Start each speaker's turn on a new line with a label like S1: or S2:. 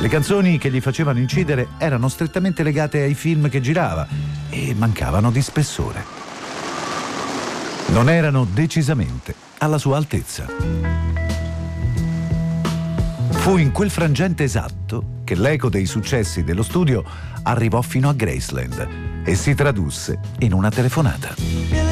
S1: Le canzoni che gli facevano incidere erano strettamente legate ai film che girava e mancavano di spessore. Non erano decisamente alla sua altezza. Fu in quel frangente esatto che l'eco dei successi dello studio arrivò fino a Graceland e si tradusse in una telefonata.